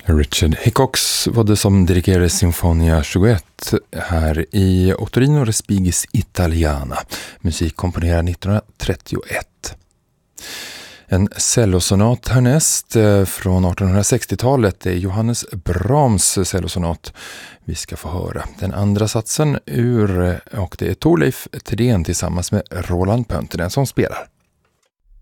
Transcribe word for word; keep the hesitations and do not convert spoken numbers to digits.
Richard Hickox var det som dirigerade Sinfonia tjugoett här i Ottorino Respigis Italiana, musik komponerad nittonhundratrettioett. En cellosonat härnäst från artonhundrasextiotalet är Johannes Brahms cellosonat vi ska få höra. Den andra satsen ur, och det är Thorleif Thedéen tillsammans med Roland Pöntinen som spelar.